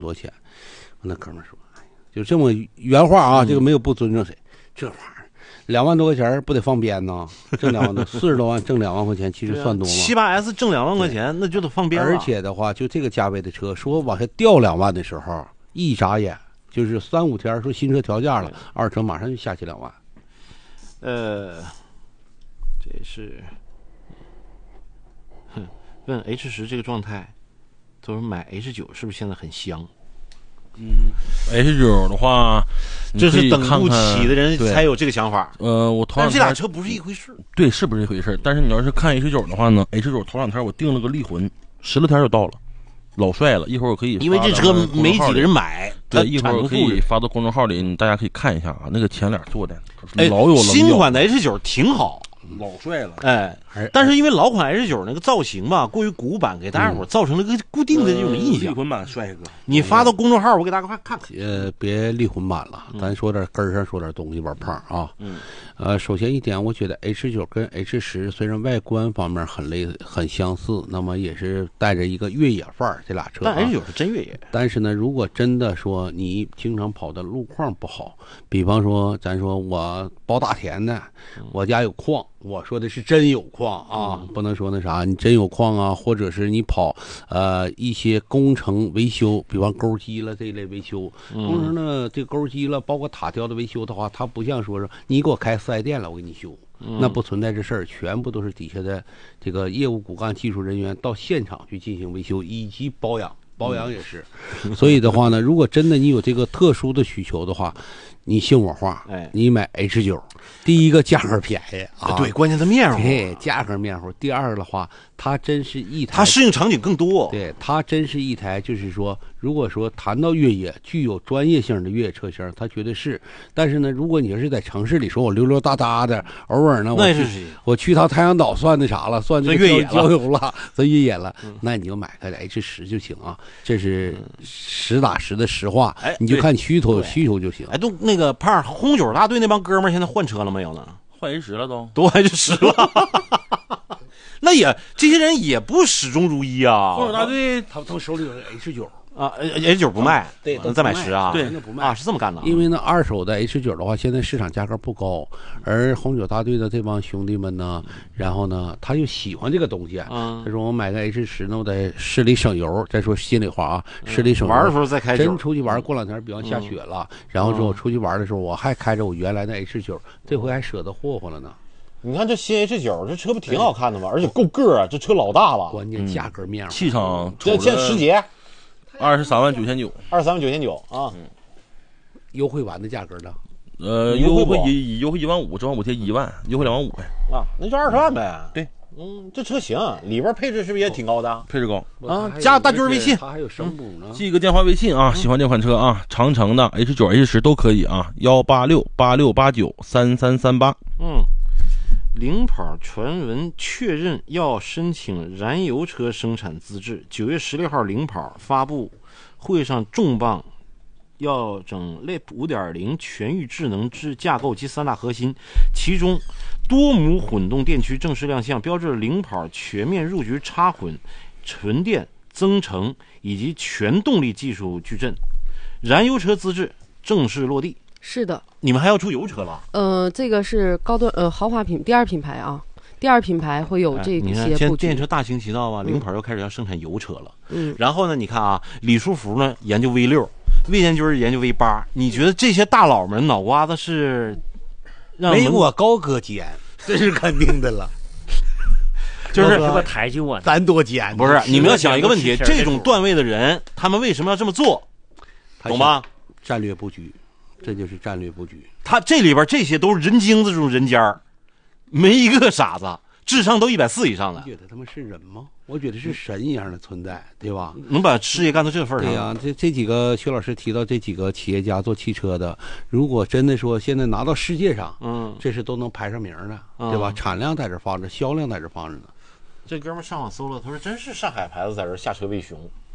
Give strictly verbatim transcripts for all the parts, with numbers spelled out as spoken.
多钱？那哥们儿说，哎，就这么原话啊， 嗯、 这个没有不尊重谁，这玩意儿两万多块钱不得放鞭呢？挣两万多，四十多万挣两万块钱，其实算多吗？ 七八 S 挣两万块钱，那就得放鞭了。 而且的话，就这个价位的车，说往下掉两万的时候，一眨眼就是三五天，说新车调价了，二手车马上就下去两万。 呃，这是，哼，问 H 十这个状态，他说买 H 九是不是现在很香？ 嗯 ，H 九的话， 这是等不起的人才有这个想法。 呃，我头两天但是这俩车不是一回事。 对，是不是一回事？但是你要是看 H 九的话呢 ，H 九头两天我订了个力魂，十来天就到了，老帅了。一会儿我可以， 因为这车没几个人买， 对，一会儿我可以发到公众号里，大家可以看一下啊，那个前脸做的， 哎， 老有棱角。 新款的 H 九挺好。 老帅了， 哎，但是因为老款 H 九那个造型吧，过于古板，给大家伙造成了个固定的这种印象。 力魂版帅哥， 你发到公众号，我给大家快看看。 呃，别力魂版了，咱说点根儿上说点东西玩胖啊。 嗯， 呃，首先一点，我觉得 H 九跟 H 十虽然外观方面很类很相似，那么也是带着一个越野范儿，这俩车、啊。 但 H 九是真越野。 但是呢，如果真的说你经常跑的路况不好，比方说咱说我包大田的，我家有矿。我说的是真有矿啊， 嗯、 不能说那啥，你真有矿啊，或者是你跑呃一些工程维修，比方钩机了这一类维修， 嗯、 工程的这钩机了，包括塔吊的维修的话，它不像说是你给我开四 S 店了，我给你修， 嗯、 那不存在这事儿，全部都是底下的这个业务骨干技术人员到现场去进行维修以及保养，保养也是。嗯、所以的话呢，如果真的你有这个特殊的需求的话，你信我话， 哎， 你买 H 九，第一个价格便宜啊， 对，关键它面糊， 对，价格面糊。第二的话，它真是一台， 它适应场景更多， 对，它真是一台，就是说，如果说谈到越野，具有专业性的越野车型，它绝对是。但是呢，如果你是在城市里说我溜溜达达的，偶尔呢，我去我去趟太阳岛算那啥了，算这个越野郊游了，算越野了，嗯、那你就买个 H 十就行啊，这是实打实的实话， 哎， 你就看需求需求就行。 哎，都那个胖红酒大队那帮哥们儿现在换车了没有呢？ 换 H 十了都， 都 H 十了。那也这些人也不始终如一啊。 红酒大队他他们手里有 H 九啊 ，H 九不卖， 对， 再买十啊， 对，那不卖啊，是这么干的。 因为呢，二手的 H 九的话，现在市场价格不高，而红酒大队的这帮兄弟们呢，然后呢，他就喜欢这个东西。 嗯， 他说我买个 H 十呢，我在市里省油。再说心里话啊，市里省油。 玩的时候再开。 真出去玩，过两天比方下雪了， 嗯、 然后说我出去玩的时候，我还开着我原来的 H 九，这回还舍得霍霍了呢。 你看这新 H 九，这车不挺好看的吗？而且够个啊，这车老大了。 关键价格面， 气场。 这现在十节， 二十三万九千九， 二十三万九千九啊。 嗯，优惠完的价格呢？ 呃，优惠一优惠一万五，正好补贴一万，优惠两万五呗。 啊，那就二十万呗。 对， 嗯，这车行，里边配置是不是也挺高的？ 配置高啊，加大军微信， 它还有省补呢。 记个电话微信啊，喜欢这款车啊，长城的 H 九、H 十都可以啊，幺八六八六八九三三三八。 嗯。领跑传闻确认要申请燃油车生产资质。九月十六号，领跑发布会上重磅要整 Leap 五点零 全域智能制架构及三大核心，其中多模混动电驱正式亮相，标志着领跑全面入局插混、纯电、增程以及全动力技术矩阵，燃油车资质正式落地。 是的， 你们还要出油车了？ 呃，这个是高端呃豪华品第二品牌啊，第二品牌会有这些布局。 哎、你看，现在电车大行其道啊，领跑又开始要生产油车了。 嗯， 然后呢，你看啊，李书福呢研究 V 六，魏建军研究 V 八，你觉得这些大佬们脑瓜子是让没我高哥尖，这是肯定的了。 就是这个抬举我， 咱多尖。 不是，你们要想一个问题，这种段位的人，他们为什么要这么做？懂吗？ 战略布局。这就是战略布局， 他这里边这些都是人精子这种人尖儿，没一个傻子，智商都一百四以上的。 你觉得他们是人吗？我觉得是神一样的存在，对吧？ 能把事业干到这份上。 对呀、啊，这这几个薛老师提到这几个企业家做汽车的，如果真的说现在拿到世界上， 嗯， 这是都能排上名的， 嗯、 对吧？产量在这放着，销量在这放着呢。 这哥们上网搜了，他说真是上海牌子在这下车喂熊，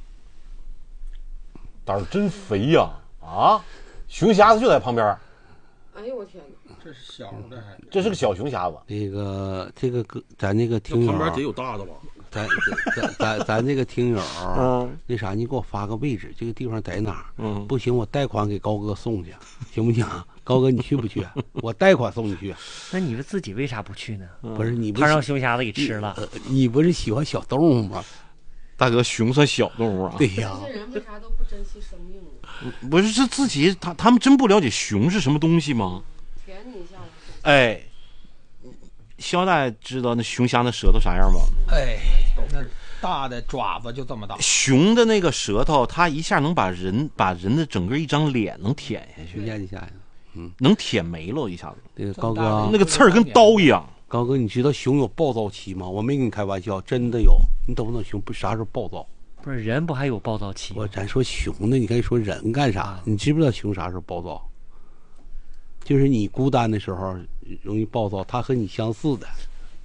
胆儿真肥呀！啊，熊瞎子就在旁边。 哎呦我天哪！ 这是小的， 这是个小熊瞎子。 这个这个咱那个听友旁边得有大的吧？ 咱咱咱咱这个听友， 嗯， 那啥，你给我发个位置，这个地方在哪儿？ 嗯， 不行，我贷款给高哥送去，行不行？高哥，你去不去？我贷款送你去。 那你们自己为啥不去呢？ 不是你不他让熊瞎子给吃了。 呃，你不是喜欢小动物吗？ 大哥，熊算小动物啊？ 对呀。 这些人为啥都不珍惜生命呢？ 不是，这自己他他们真不了解熊是什么东西吗？ 舔你一下。 哎，肖大爷知道那熊瞎那舌头啥样吗？ 哎，那大的爪子就这么大。 熊的那个舌头，它一下能把人把人的整个一张脸能舔下去， 去一下， 嗯，能舔没了，一下子。 那个高哥， 那个刺儿跟刀一样。 高哥，你知道熊有暴躁期吗？我没跟你开玩笑，真的有。你懂不懂熊不啥时候暴躁？ 不是人不还有暴躁期吗？ 我咱说熊呢，你可以说人干啥？你知不知道熊啥时候暴躁？就是你孤单的时候容易暴躁，它和你相似的。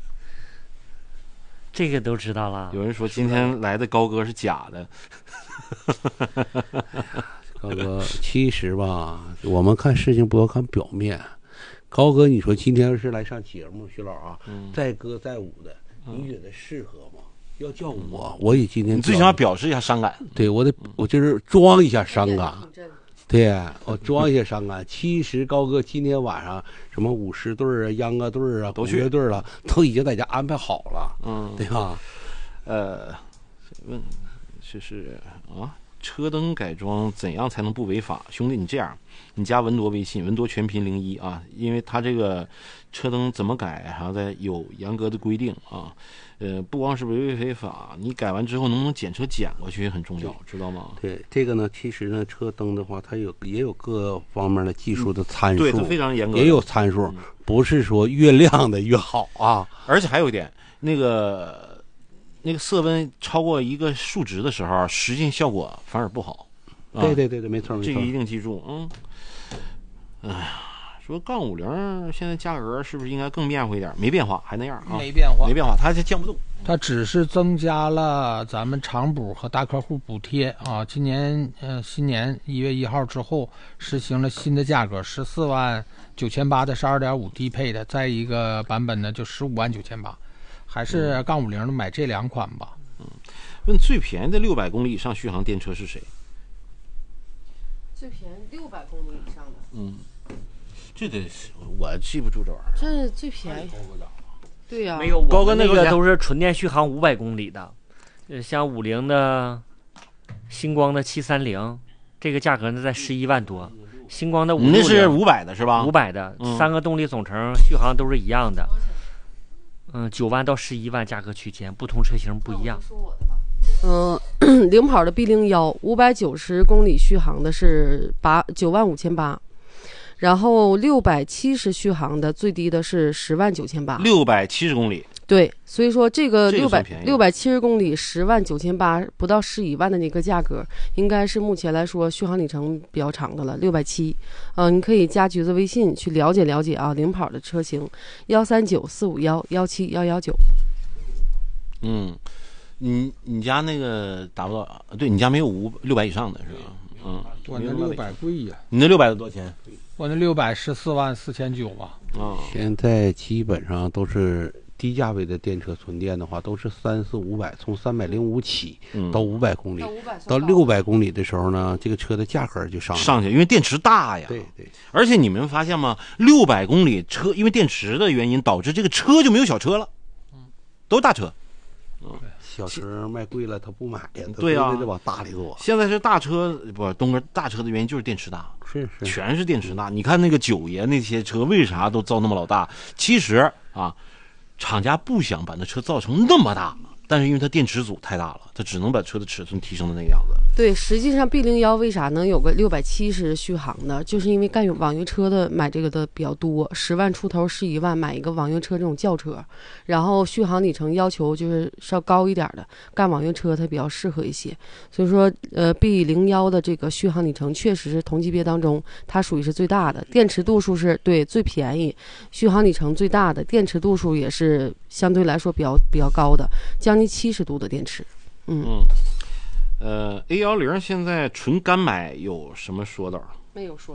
这个都知道了。 有人说今天来的高哥是假的。 高哥，其实吧，我们看事情不要看表面。高哥，你说今天要是来上节目，徐老啊， 嗯、 载歌载舞的，你觉得适合吗？要叫我，我也今天你最起码表示一下伤感。 对，我得，我就是装一下伤感。对，我装一下伤感。其实高哥今天晚上什么舞狮队啊、秧歌队啊、 都去乐队了，都已经在家安排好了， 嗯， 对吧？ 呃，问，就是啊，车灯改装怎样才能不违法？兄弟，你这样，你加文多微信，文多全拼零一啊，因为他这个车灯怎么改，还要在有严格的规定啊。呃，不光是违违非法，你改完之后能不能检车检过去也很重要，知道吗？ 对，这个呢，其实呢，车灯的话，它有也有各方面的技术的参数， 对，它非常严格， 也有参数，嗯、不是说越亮的越好啊。 而且还有一点，那个那个色温超过一个数值的时候，实际效果反而不好。啊、 对对对对，没错没错， 这个一定记住。嗯，哎呀。说杠五零现在价格是不是应该更变化一点？没变化，还那样啊？ 没变化， 没变化，它就降不动。 它只是增加了咱们厂补和大客户补贴啊。今年呃新年一月一号之后实行了新的价格，十四万九千八的是二点五低配的，再一个版本呢就十五万九千八，还是杠五零的买这两款吧。 嗯，问最便宜的六百公里以上续航电车是谁？ 最便宜六百公里以上的。 嗯。这得我记不住这玩意儿。 这最便宜。对呀、啊， 没有高哥那个都是纯电续航五百公里的，呃，像五菱的、星光的七三零，这个价格呢在十一万多。星光的五那是五百的是吧？ 五百的、 嗯， 三个动力总成续航都是一样的。嗯，九万到十一万价格区间，不同车型不一样。 嗯、呃，领跑的 B 零一五百九十公里续航的是八九万五千八。然后六百七十续航的最低的是十万九千八， 六百七十公里。 对，所以说这个六百六百七十公里十万九千八，不到十一万的那个价格，应该是目前来说续航里程比较长的了，六百七。嗯，你可以加橘子微信去了解了解啊，领跑的车型幺三九四五幺幺七幺幺九。 嗯，你你家那个达不到？对你家没有五六百以上的是吧？嗯， 我那六百贵呀。 你那六百的多少钱？ 我那六百十四万四千九吧。 啊， 现在基本上都是低价位的电车，纯电的话都是三四五百，从三百零五起到五百公里，到六百公里的时候呢，这个车的价格就上上去，因为电池大呀。 对对。 而且你们发现吗？六百公里车，因为电池的原因，导致这个车就没有小车了，嗯，都是大车。 嗯，小车卖贵了，他不买呀。 对啊， 得往大里做。 现在是大车，不，东哥大车的原因就是电池大， 是是， 全是电池大。你看那个九爷那些车，为啥都造那么老大？其实啊，厂家不想把那车造成那么大，但是因为它电池组太大了，它只能把车的尺寸提升的那个样子。 对，实际上 B 零一为啥能有个六百七十续航呢？就是因为干网约车的买这个的比较多，十万出头十一万买一个网约车这种轿车，然后续航里程要求就是稍高一点的，干网约车它比较适合一些。所以说，呃 ，B 零一的这个续航里程确实是同级别当中它属于是最大的，电池度数是对最便宜，续航里程最大的，电池度数也是相对来说比较比较高的，将近七十度的电池。嗯。 嗯呃 ，A 幺零现在纯干买有什么说道？ 没有说道。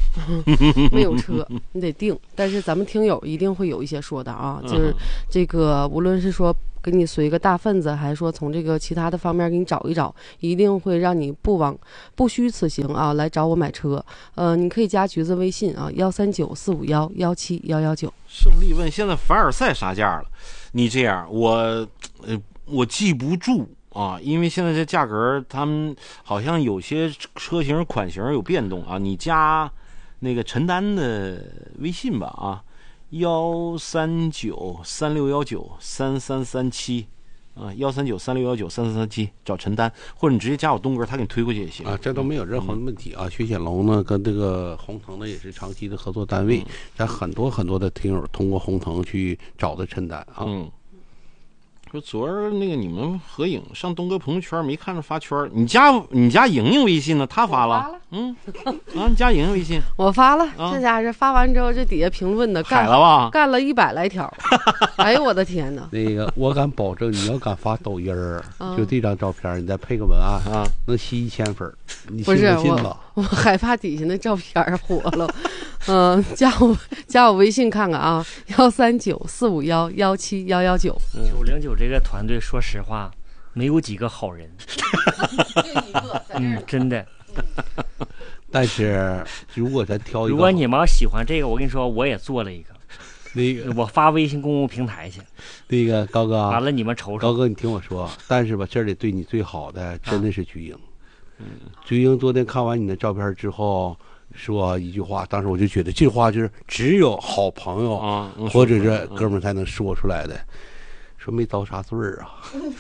没有车你得定。但是咱们听友一定会有一些说的啊，就是这个无论是说给你随个大份子，还是说从这个其他的方面给你找一找，一定会让你不枉不虚此行啊，来找我买车。呃，你可以加橘子微信啊，幺三九四五幺幺七幺幺九。 胜利问现在凡尔赛啥价了？你这样我呃我记不住啊，因为现在这价格他们好像有些车型款型有变动啊。你加那个陈丹的微信吧啊。幺三九三六幺九三三三七啊，幺三九三六幺九三三三七，找陈丹，或者你直接加我东哥，他给你推过去也行啊，这都没有任何的问题啊。雪显龙呢，跟这个鸿腾呢也是长期的合作单位，但很多很多的听友通过鸿腾去找的陈丹啊。 嗯，说昨儿那个你们合影上东哥朋友圈没看着发圈，你加你加莹莹微信呢？他发了， 发了嗯，啊，你加莹莹微信， 我发了， 啊、 这家伙发完之后，这底下评论的干了吧， 干了一百来条，哎呦我的天哪！ 那个我敢保证，你要敢发抖音儿， 嗯、 就这张照片，你再配个文案啊，能吸一千粉，你信不信吧？ 我我害怕底下那照片火了，嗯、呃，加我加我微信看看啊，幺三九四五幺幺七幺幺九。 九零九这个团队，说实话，没有几个好人， 就一个， 嗯，真的。 但是如果咱挑一个， 如果你们要喜欢这个，我跟你说，我也做了一个， 那个我发微信公共平台去。 那个高哥， 完了你们瞅瞅。 高哥，你听我说，但是吧，这里对你最好的真的是菊英。嗯，菊英昨天看完你的照片之后，说一句话，当时我就觉得这话就是只有好朋友啊， 或者是哥们才能说出来的。说没遭啥罪儿啊！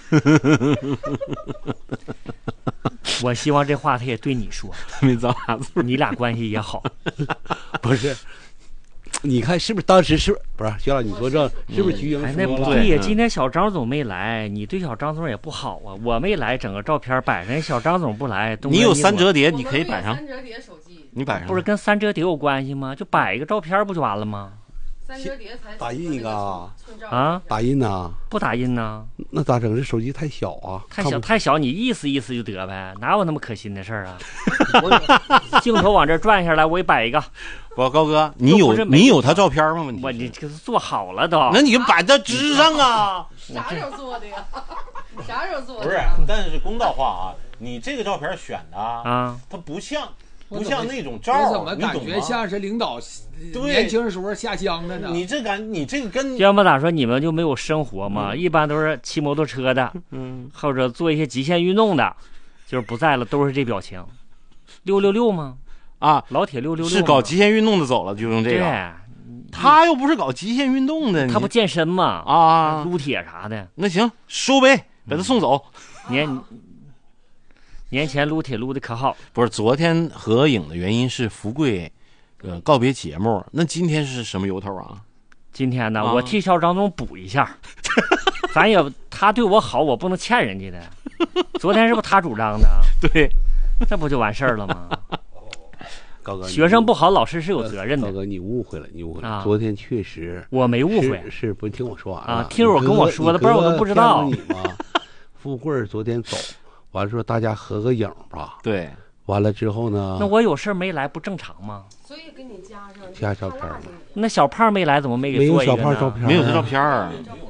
我希望这话他也对你说， 没遭啥罪， 你俩关系也好。 不是，你看是不是当时是不是？小老你说这是不是菊英说了？ 哎，那不对呀！今天小张总没来，你对小张总也不好啊。我没来，整个照片摆上，小张总不来， 你有三折叠，你可以摆上。 三折叠手机， 你摆上。 不是跟三折叠有关系吗？就摆一个照片不就完了吗？ 三折叠才打印一个啊？ 啊， 打印呐？ 不打印呐？ 那咋整？这手机太小啊！ 太小太小，你意思意思就得呗，哪有那么可心的事儿啊？镜头往这转下来，我也摆一个。 不，高哥，你有你有他照片吗？问题我你这是做好了都。 那你摆在纸上啊？ 啥时候做的呀？啥时候做的？ 不是，但是公道话啊，你这个照片选的啊，它不像。不像那种照， 我怎么感觉像是领导年轻时候下乡的呢？ 你这感，你这个跟要么咋说？你们就没有生活嘛？嗯、一般都是骑摩托车的， 嗯， 或者做一些极限运动的，就是不在了，都是这表情。六六六吗？ 啊， 老铁六六六是搞极限运动的走了，就用这个。 对， 他又不是搞极限运动的， 他不健身吗？ 啊， 撸铁啥的。 那行，收呗，把他送走。 年。嗯年前撸铁撸的可好， 不是昨天合影的原因是福贵，呃，告别节目。那今天是什么由头啊？ 今天呢，啊、我替小张总补一下，咱也他对我好，我不能欠人家的。昨天是不是他主张的？ 对， 这不就完事儿了吗？ 高哥， 学生不好，老师是有责任的。 高哥，你误会了，你误会了。 啊、 昨天确实我没误会， 是, 是不听我说完了啊？听我跟我说的，不然我都不知道。 你吗？富贵昨天走。完了说大家合个影吧， 对， 完了之后呢？ 那我有事没来不正常吗？ 所以给你加上加照片。 那小胖没来，怎么没给做一个呢？ 没有小胖照片， 没有他照片儿。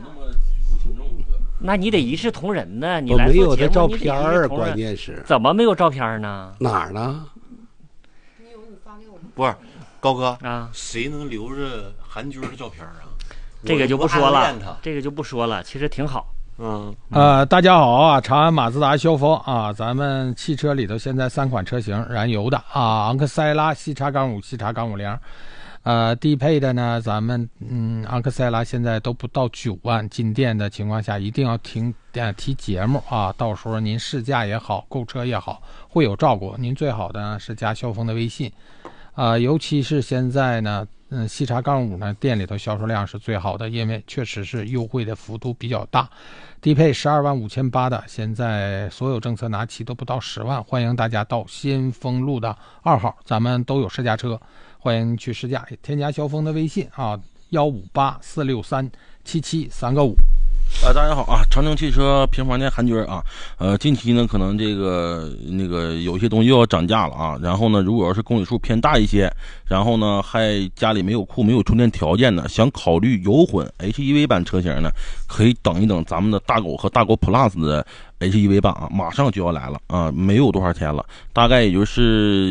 那你得一视同仁呢，你来没有他照片儿，关键是怎么没有照片呢？ 哪儿呢？ 你有你发给我们。 不是，高哥啊， 谁能留着韩军的照片啊？ 这个就不说了，这个就不说了，其实挺好。 嗯呃，大家好啊，长安马自达萧峰啊，咱们汽车里头现在三款车型燃油的啊，昂克赛拉、西叉杠五、西叉杠五零，呃，低配的呢，咱们嗯，昂克赛拉现在都不到九万，进店的情况下一定要听呃提节目啊，到时候您试驾也好，购车也好，会有照顾。您最好的呢是加萧峰的微信，啊、呃，尤其是现在呢。嗯，西叉杠五呢，店里头销售量是最好的，因为确实是优惠的幅度比较大，低配十二万五千八的，现在所有政策拿齐都不到十万，欢迎大家到先锋路的二号，咱们都有试驾车，欢迎去试驾，添加萧峰的微信啊，幺五八四六三七七三个五。 啊、呃，大家好啊！长城汽车平房店韩军啊，呃，近期呢可能这个那个有些东西又要涨价了啊。然后呢，如果要是公里数偏大一些，然后呢还家里没有库、没有充电条件的，想考虑油混 H E V 版车型呢，可以等一等咱们的大狗和大狗 Plus 的 H E V 版啊，马上就要来了啊，没有多少天了，大概也就是。